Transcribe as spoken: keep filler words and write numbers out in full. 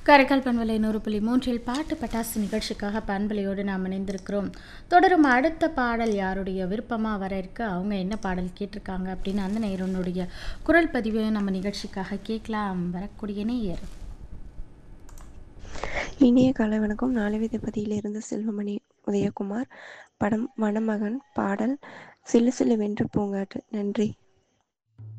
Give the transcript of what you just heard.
காரைக்கால் பண்பலை நூறு புள்ளி மூன்றில் பாட்டு பட்டாசு நிகழ்ச்சிக்காக பண்பலையோடு நாம் இணைந்திருக்கிறோம். தொடரும் அடுத்த பாடல் யாருடைய விருப்பமாக வர இருக்கு, அவங்க என்ன பாடல் கேட்டிருக்காங்க அப்படின்னு அந்த நேரனுடைய குரல் பதிவு நம்ம நிகழ்ச்சிக்காக கேட்கலாம். வரக்கூடிய நேயர் இனிய காலை வணக்கம். நாலுவிதப்பதியிலிருந்து செல்வமணி உதயகுமார். படம் வனமகன். பாடல் சிலு சிலுவென்று பூங்காற்று. நன்றி.